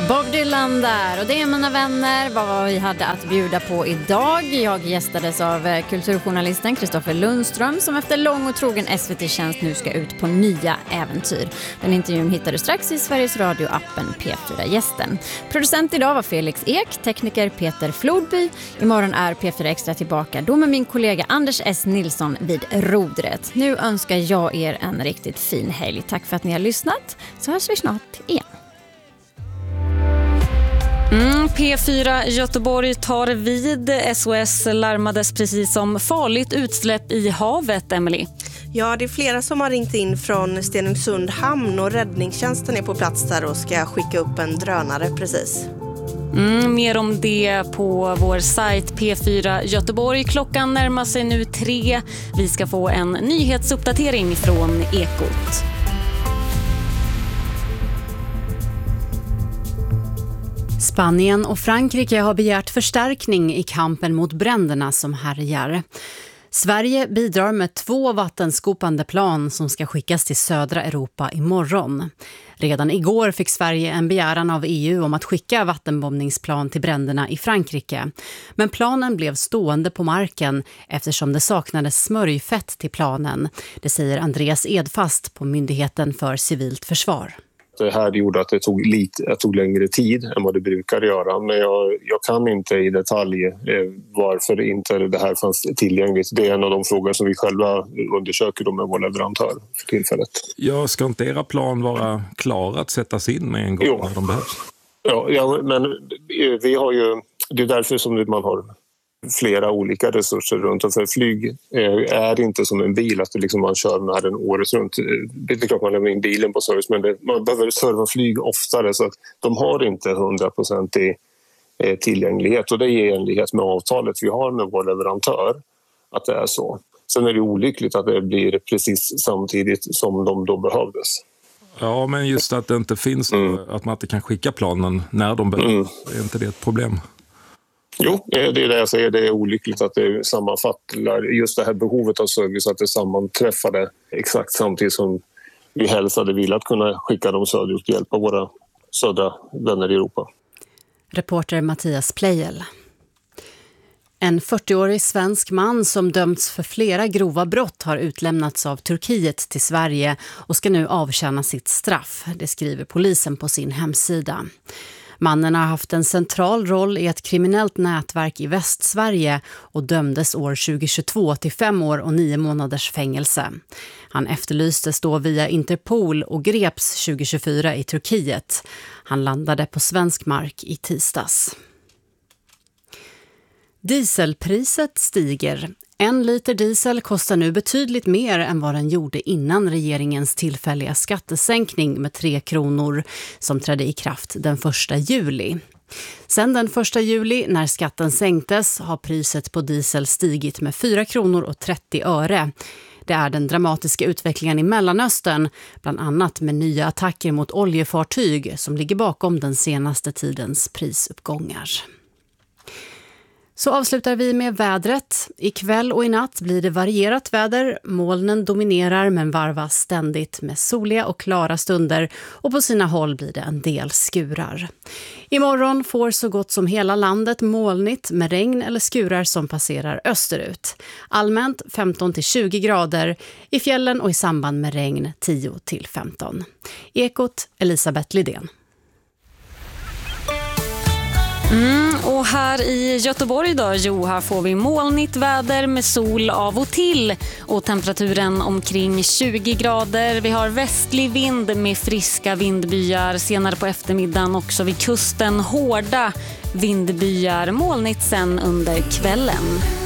Bob Dylan där, och det är mina vänner vad vi hade att bjuda på idag. Jag gästades av kulturjournalisten Kristoffer Lundström som efter lång och trogen SVT-tjänst nu ska ut på nya äventyr. Den intervjun hittar du strax i Sveriges Radio-appen P4-gästen. Producent idag var Felix Ek, tekniker Peter Flodby. Imorgon är P4 Extra tillbaka, då med min kollega Anders S. Nilsson vid rodret. Nu önskar jag er en riktigt fin helg. Tack för att ni har lyssnat, så hörs vi snart igen. P4 Göteborg tar vid. SOS larmades precis om farligt utsläpp i havet, Emily. Ja, det är flera som har ringt in från Stenungsund hamn och räddningstjänsten är på plats där och ska skicka upp en drönare precis. Mer om det på vår sajt P4 Göteborg. Klockan närmar sig nu 3. Vi ska få en nyhetsuppdatering från Ekot. Spanien och Frankrike har begärt förstärkning i kampen mot bränderna som härjar. Sverige bidrar med 2 vattenskopande plan som ska skickas till södra Europa imorgon. Redan igår fick Sverige en begäran av EU om att skicka vattenbombningsplan till bränderna i Frankrike. Men planen blev stående på marken eftersom det saknades smörjfett till planen. Det säger Andreas Edfast på Myndigheten för civilt försvar. Det här gjorde att det tog längre tid än vad det brukar göra. Men jag kan inte i detalj varför inte det här fanns tillgängligt. Det är en av de frågor som vi själva undersöker med vår leverantör för tillfället. Ja, ska inte era plan vara klara att sättas in med en gång när de behövs? Ja, men vi har ju... Det är därför som man har flera olika resurser runt om. För flyg är inte som en bil att liksom man kör med den året runt. Det är klart man lämnar in bilen på service, men man behöver serva flyg oftare, så att de har inte 100% tillgänglighet, och det är i enlighet med avtalet vi har med vår leverantör att det är så. Sen är det olyckligt att det blir precis samtidigt som de då behövdes. Ja, men just att det inte finns att man inte kan skicka planen när de behövs, är inte det ett problem? Jo, det är det jag säger. Det är olyckligt att det sammanfattar just det här behovet av service, att det sammanträffade exakt samtidigt som vi helst hade velat kunna skicka dem söderut och hjälpa våra södra vänner i Europa. Reporter Mattias Plejel. En 40-årig svensk man som dömts för flera grova brott har utlämnats av Turkiet till Sverige och ska nu avtjäna sitt straff. Det skriver polisen på sin hemsida. Mannen har haft en central roll i ett kriminellt nätverk i Västsverige och dömdes år 2022 till 5 år och 9 månaders fängelse. Han efterlystes då via Interpol och greps 2024 i Turkiet. Han landade på svensk mark i tisdags. Dieselpriset stiger. 1 liter diesel kostar nu betydligt mer än vad den gjorde innan regeringens tillfälliga skattesänkning med 3 kronor som trädde i kraft den 1 juli. Sen den 1 juli när skatten sänktes har priset på diesel stigit med 4 kronor och 30 öre. Det är den dramatiska utvecklingen i Mellanöstern, bland annat med nya attacker mot oljefartyg som ligger bakom den senaste tidens prisuppgångar. Så avslutar vi med vädret. Ikväll och i natt blir det varierat väder. Molnen dominerar men varvas ständigt med soliga och klara stunder, och på sina håll blir det en del skurar. Imorgon får så gott som hela landet molnigt med regn eller skurar som passerar österut. Allmänt 15-20 grader, i fjällen och i samband med regn 10-15. Ekot, Elisabeth Lidén. Och här i Göteborg då, här får vi molnigt väder med sol av och till och temperaturen omkring 20 grader. Vi har västlig vind med friska vindbyar, senare på eftermiddagen också vid kusten hårda vindbyar, molnigt sen under kvällen.